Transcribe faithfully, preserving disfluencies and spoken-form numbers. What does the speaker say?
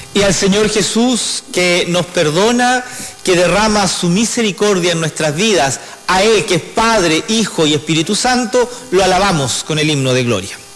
Y al Señor Jesús, que nos perdona, que derrama su misericordia en nuestras vidas, a Él que es Padre, Hijo y Espíritu Santo, lo alabamos con el himno de gloria.